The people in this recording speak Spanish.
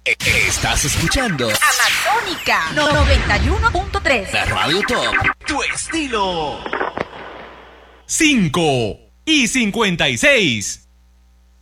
Estás escuchando Amazónica 91.3. la Radio Top. Tu estilo. 5:56.